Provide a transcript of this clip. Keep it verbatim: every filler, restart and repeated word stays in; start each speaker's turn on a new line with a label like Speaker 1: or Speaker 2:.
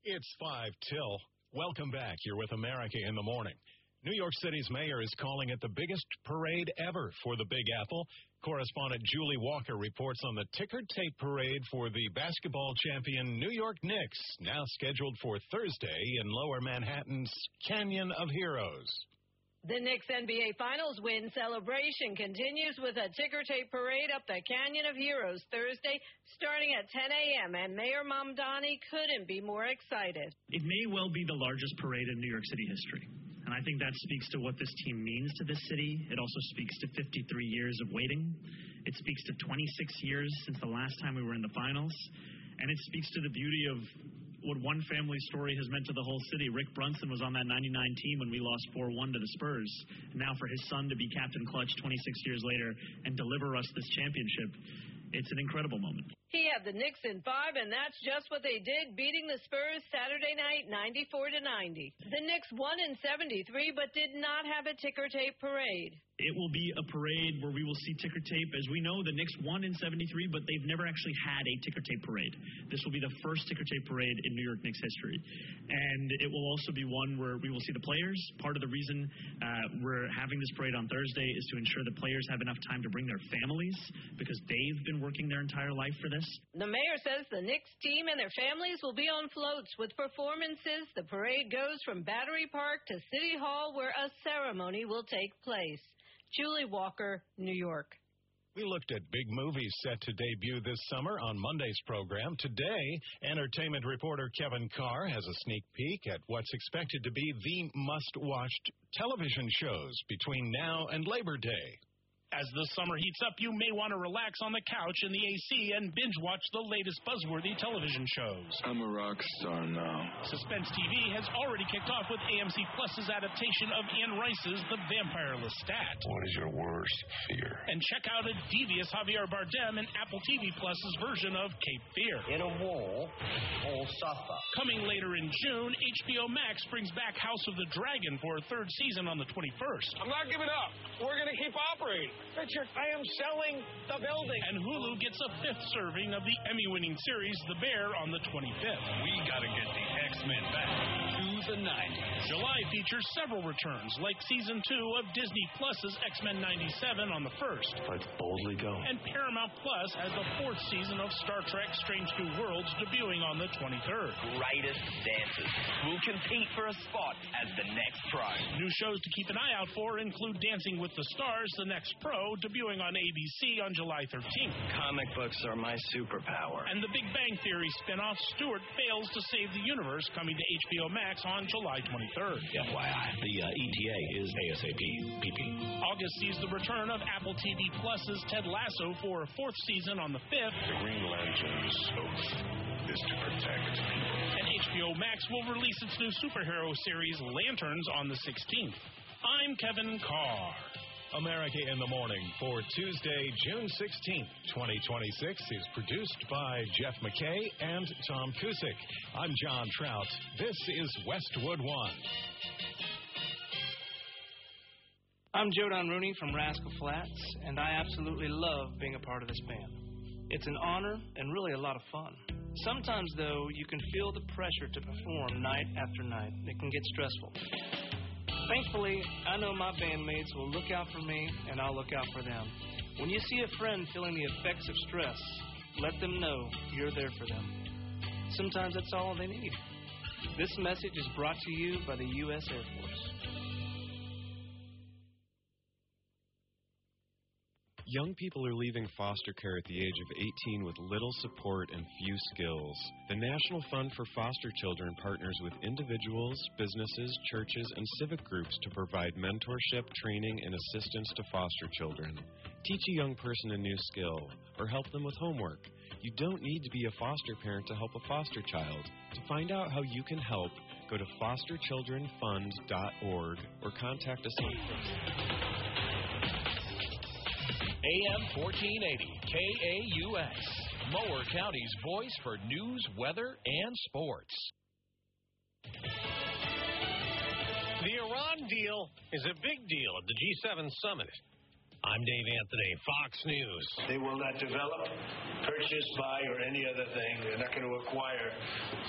Speaker 1: It's five till. Welcome back. You're with America in the Morning. New York City's mayor is calling it the biggest parade ever for the Big Apple. Correspondent Julie Walker reports on the ticker tape parade for the basketball champion New York Knicks, now scheduled for Thursday in Lower Manhattan's Canyon of Heroes.
Speaker 2: The Knicks N B A Finals win celebration continues with a ticker tape parade up the Canyon of Heroes Thursday, starting at ten a.m., and Mayor Mamdani couldn't be more excited.
Speaker 3: It may well be the largest parade in New York City history, and I think that speaks to what this team means to this city. It also speaks to fifty-three years of waiting. It speaks to twenty-six years since the last time we were in the finals, and it speaks to the beauty of what one family story has meant to the whole city. Rick Brunson was on that ninety-nine team when we lost four one to the Spurs. And now for his son to be Captain Clutch twenty-six years later and deliver us this championship, it's an incredible moment.
Speaker 2: He had the Knicks in five, and that's just what they did, beating the Spurs Saturday night ninety-four to ninety. The Knicks won in seventy-three, but did not have a ticker tape parade.
Speaker 3: It will be a parade where we will see ticker tape. As we know, the Knicks won in seventy-three, but they've never actually had a ticker tape parade. This will be the first ticker tape parade in New York Knicks history. And it will also be one where we will see the players. Part of the reason uh, we're having this parade on Thursday is to ensure the players have enough time to bring their families, because they've been working their entire life for this.
Speaker 2: The mayor says the Knicks team and their families will be on floats with performances. The parade goes from Battery Park to City Hall, where a ceremony will take place. Julie Walker, New York.
Speaker 1: We looked at big movies set to debut this summer on Monday's program. Today, entertainment reporter Kevin Carr has a sneak peek at what's expected to be the must-watched television shows between now and Labor Day.
Speaker 4: As the summer heats up, you may want to relax on the couch in the A C and binge-watch the latest buzzworthy television shows.
Speaker 5: I'm a rock star now.
Speaker 4: Suspense T V has already kicked off with A M C Plus's adaptation of Anne Rice's The Vampire Lestat.
Speaker 5: What is your worst fear?
Speaker 4: And check out a devious Javier Bardem in Apple T V Plus's version of Cape Fear.
Speaker 6: In a war, all suffer.
Speaker 4: Coming later in June, H B O Max brings back House of the Dragon for a third season on the twenty-first.
Speaker 7: I'm not giving up. We're going to keep operating. Richard, I am selling the building.
Speaker 4: And Hulu gets a fifth serving of the Emmy-winning series The Bear on the twenty-fifth.
Speaker 8: We got to get the X-Men back to the nineties.
Speaker 4: July features several returns, like season two of Disney Plus's X-Men ninety-seven on the first.
Speaker 5: Let's boldly go.
Speaker 4: And Paramount Plus has the fourth season of Star Trek Strange New Worlds debuting on the twenty-third.
Speaker 6: Greatest dancers will compete for a spot as the next pro.
Speaker 4: New shows to keep an eye out for include Dancing with the Stars, The Next Pro, debuting on A B C on July thirteenth.
Speaker 6: Comic books are my superpower.
Speaker 4: And the Big Bang Theory spinoff Stuart Fails to Save the Universe, coming to H B O Max on July twenty-third.
Speaker 8: F Y I, the uh, E T A is ASAP. P P.
Speaker 4: August sees the return of Apple T V Plus's Ted Lasso for a fourth season on the fifth.
Speaker 5: The Green Lantern's oath is to protect people.
Speaker 4: And H B O Max will release its new superhero series Lanterns on the sixteenth. I'm Kevin Carr.
Speaker 1: America in the Morning for Tuesday, June sixteenth, twenty twenty-six is produced by Jeff McKay and Tom Cusick. I'm John Trout. This is Westwood One.
Speaker 9: I'm Joe Don Rooney from Rascal Flatts, and I absolutely love being a part of this band. It's an honor and really a lot of fun. Sometimes, though, you can feel the pressure to perform night after night. It can get stressful. Thankfully, I know my bandmates will look out for me, and I'll look out for them. When you see a friend feeling the effects of stress, let them know you're there for them. Sometimes that's all they need. This message is brought to you by the U S Air Force.
Speaker 10: Young people are leaving foster care at the age of eighteen with little support and few skills. The National Fund for Foster Children partners with individuals, businesses, churches, and civic groups to provide mentorship, training, and assistance to foster children. Teach a young person a new skill or help them with homework. You don't need to be a foster parent to help a foster child. To find out how you can help, go to foster children fund dot org or contact us on Facebook.
Speaker 8: A M fourteen eighty, K A U S, Mower County's voice for news, weather, and sports.
Speaker 7: The Iran deal is a big deal at the G seven summit. I'm Dave Anthony, Fox News.
Speaker 11: They will not develop, purchase, buy, or any other thing. They're not going to acquire